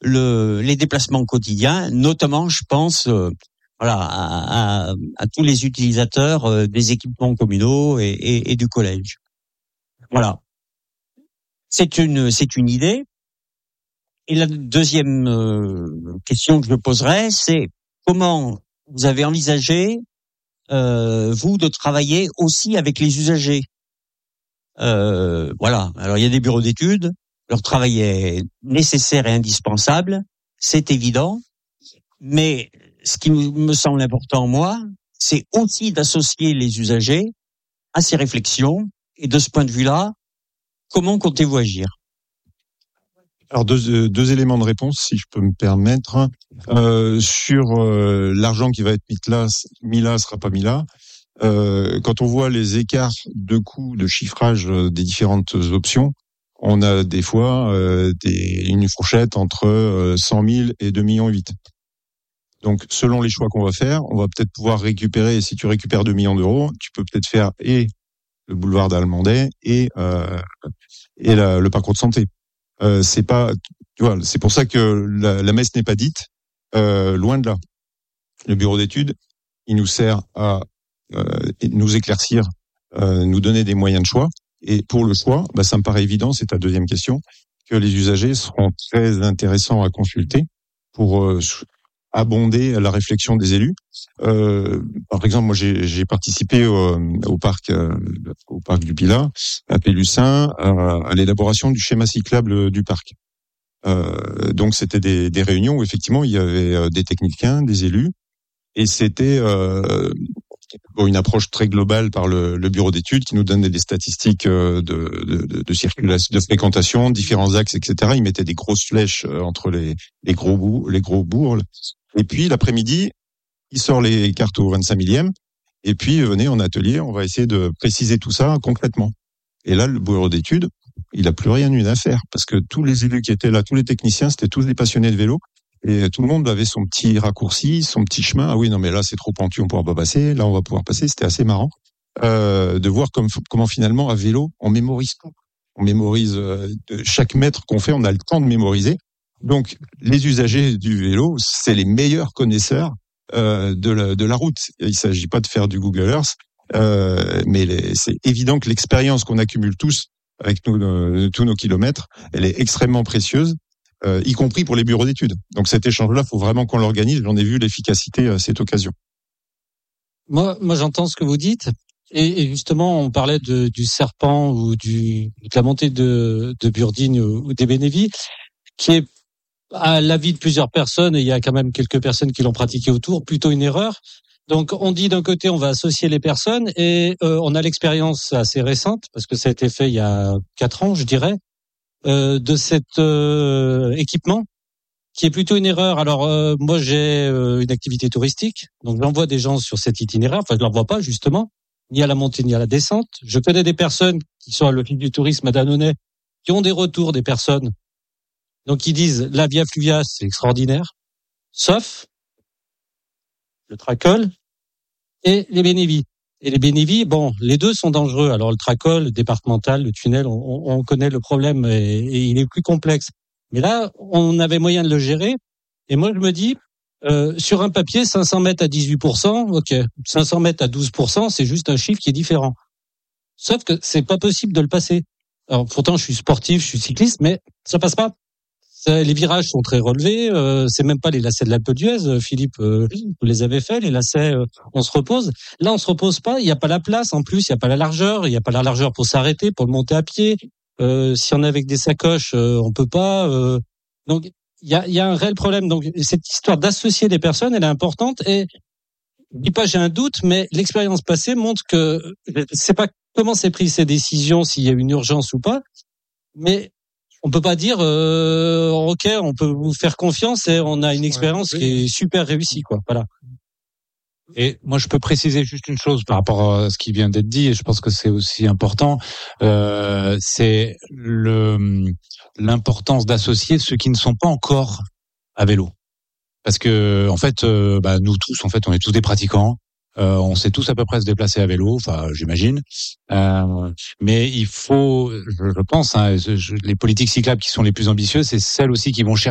les déplacements quotidiens, notamment, je pense, à tous les utilisateurs des équipements communaux et du collège. Voilà. C'est une idée. Et la deuxième question que je poserai, c'est comment vous avez envisagé, vous, de travailler aussi avec les usagers. Voilà. Alors, il y a des bureaux d'études. Leur travail est nécessaire et indispensable. C'est évident. Mais ce qui me semble important, moi, c'est aussi d'associer les usagers à ces réflexions. Et de ce point de vue-là, comment comptez-vous agir ? Alors deux éléments de réponse, si je peux me permettre. Sur l'argent qui va être mis là sera pas mis là. Quand on voit les écarts de coûts, de chiffrage des différentes options, on a des fois une fourchette entre 100 000 et 2,8 millions. Donc, selon les choix qu'on va faire, on va peut-être pouvoir récupérer. Et si tu récupères 2 millions d'euros, tu peux peut-être faire et le boulevard d'Allemandais et le parcours de santé. C'est pas, tu vois, c'est pour ça que la messe n'est pas dite, loin de là. Le bureau d'études, il nous sert à nous éclaircir, nous donner des moyens de choix. Et pour le choix, ça me paraît évident, c'est ta deuxième question, que les usagers seront très intéressants à consulter pour abonder la réflexion des élus. Par exemple, moi j'ai participé au parc du Pilat, à Pélussin, à l'élaboration du schéma cyclable du parc. Donc c'était des réunions où effectivement il y avait des techniciens, des élus, et c'était une approche très globale par le bureau d'études qui nous donnait des statistiques de circulation, de fréquentation, différents axes, etc. Ils mettaient des grosses flèches entre les gros bourgs. Et puis l'après-midi, il sort les cartes au 25 millième. Et puis venez en atelier, on va essayer de préciser tout ça concrètement. Et là, le bureau d'études, il a plus rien eu à faire parce que tous les élus qui étaient là, tous les techniciens, c'était tous des passionnés de vélo. Et tout le monde avait son petit raccourci, son petit chemin. Ah oui, non, mais là, c'est trop pentu, on pourra pas passer. Là, on va pouvoir passer. C'était assez marrant, de voir comment finalement, à vélo, on mémorise tout. On mémorise chaque mètre qu'on fait, on a le temps de mémoriser. Donc, les usagers du vélo, c'est les meilleurs connaisseurs, de la route. Il s'agit pas de faire du Google Earth, mais c'est évident que l'expérience qu'on accumule tous avec tous nos kilomètres, elle est extrêmement précieuse. Y compris pour les bureaux d'études. Donc cet échange-là, faut vraiment qu'on l'organise. J'en ai vu l'efficacité à cette occasion. Moi, j'entends ce que vous dites. Et justement, on parlait du serpent ou de la montée de Burdine ou des Bénévis, qui est, à l'avis de plusieurs personnes, et il y a quand même quelques personnes qui l'ont pratiqué autour, plutôt une erreur. Donc on dit d'un côté, on va associer les personnes, et on a l'expérience assez récente, parce que ça a été fait il y a 4 ans, je dirais, de cet équipement, qui est plutôt une erreur. Alors moi j'ai une activité touristique, donc j'envoie des gens sur cet itinéraire. Enfin, je l'envoie pas justement, ni à la montée ni à la descente. Je connais des personnes qui sont à l'office du tourisme à Dannonay, qui ont des retours des personnes, donc qui disent la Via Fluvia c'est extraordinaire, sauf le Tracol et les Bénévis. Et les Bénévis, bon, les deux sont dangereux. Alors le Tracol, le départemental, le tunnel, on connaît le problème et il est plus complexe. Mais là, on avait moyen de le gérer. Et moi, je me dis, sur un papier, 500 mètres à 18%, ok. 500 mètres à 12%, c'est juste un chiffre qui est différent. Sauf que c'est pas possible de le passer. Alors pourtant, je suis sportif, je suis cycliste, mais ça passe pas. Les virages sont très relevés, c'est même pas les lacets de l'Alpe d'Huez, Philippe, vous les avez fait, les lacets, on se repose. Là, on se repose pas, il y a pas la place, en plus, il y a pas la largeur pour s'arrêter, pour le monter à pied. Si on est avec des sacoches, on peut pas. Donc, il y a un réel problème. Donc, cette histoire d'associer des personnes, elle est importante. Et je dis pas j'ai un doute, mais l'expérience passée montre que je sais pas comment c'est pris ces décisions, s'il y a une urgence ou pas, mais on peut pas dire ok, on peut vous faire confiance et on a une expérience qui est super réussie, quoi. Voilà. Et moi, je peux préciser juste une chose par rapport à ce qui vient d'être dit, et je pense que c'est aussi important. C'est l'importance d'associer ceux qui ne sont pas encore à vélo, parce que en fait, nous tous, en fait, on est tous des pratiquants. On sait tous à peu près se déplacer à vélo, enfin j'imagine. Mais il faut, je pense, les politiques cyclables qui sont les plus ambitieuses, c'est celles aussi qui vont chercher